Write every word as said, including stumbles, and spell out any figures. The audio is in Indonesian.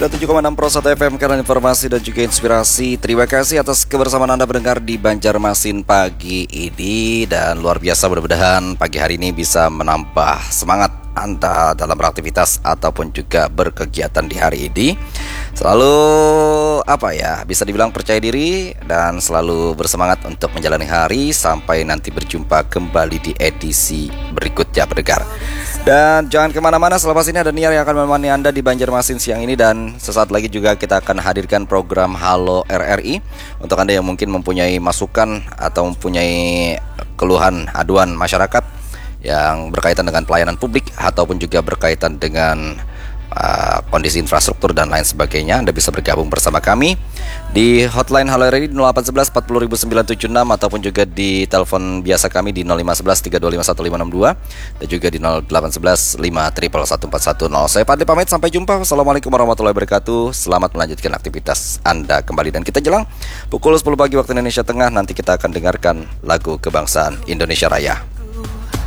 tujuh koma enam Pro satu F M karena informasi dan juga inspirasi. Terima kasih atas kebersamaan Anda mendengar di Banjarmasin pagi ini. Dan luar biasa, mudah-mudahan pagi hari ini bisa menambah semangat Anda dalam beraktivitas ataupun juga berkegiatan di hari ini. Selalu apa ya, bisa dibilang percaya diri dan selalu bersemangat untuk menjalani hari sampai nanti berjumpa kembali di edisi berikutnya pendengar. Dan jangan kemana-mana, selepas ini ada Niar yang akan menemani Anda di Banjarmasin siang ini. Dan sesaat lagi juga kita akan hadirkan program Halo R R I. Untuk Anda yang mungkin mempunyai masukan atau mempunyai keluhan aduan masyarakat yang berkaitan dengan pelayanan publik ataupun juga berkaitan dengan uh, kondisi infrastruktur dan lain sebagainya, Anda bisa bergabung bersama kami di hotline Halo R R I di nol delapan satu satu empat nol sembilan tujuh enam ataupun juga di telepon biasa kami di nol lima satu satu tiga dua lima satu lima enam dua dan juga di nol delapan satu satu lima satu satu empat satu nol. Saya Fadli pamit, sampai jumpa. Wassalamualaikum warahmatullahi wabarakatuh. Selamat melanjutkan aktivitas Anda kembali, dan kita jelang pukul sepuluh pagi waktu Indonesia Tengah nanti kita akan dengarkan lagu kebangsaan Indonesia Raya.